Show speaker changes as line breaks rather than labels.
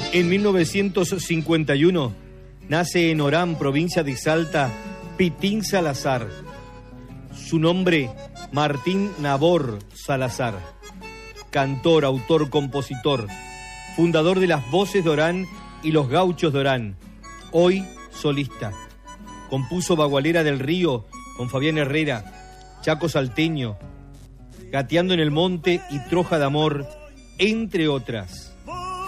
En 1951 nace en Orán, provincia de Salta, Pitín Salazar. Su nombre, Martín Nabor Salazar. Cantor, autor, compositor, fundador de las Voces de Orán y los Gauchos de Orán. Hoy solista. Compuso Bagualera del Río con Fabián Herrera, Chaco Salteño, Gateando en el Monte y Troja de Amor, entre otras.